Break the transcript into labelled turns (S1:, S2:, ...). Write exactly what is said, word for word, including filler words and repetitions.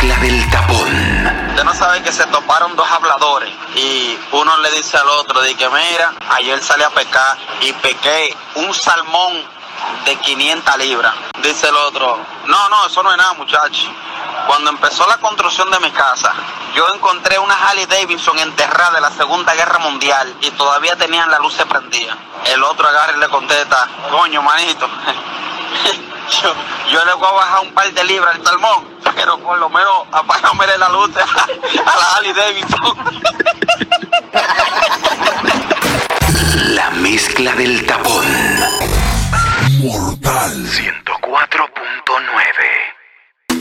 S1: mezcla del tapón.
S2: Usted no sabe que se toparon dos habladores y uno le dice al otro, de que mira, ayer salí a pescar y pesqué un salmón de quinientas libras. Dice el otro, no, no, eso no es nada, muchacho. Cuando empezó la construcción de mi casa, yo encontré una Harley Davidson enterrada de la Segunda Guerra Mundial y todavía tenían la luz prendida. El otro agarra y le contesta, coño, manito, yo, yo le voy a bajar un par de libras al salmón, pero por lo menos apágame la luz a la Harley Davidson.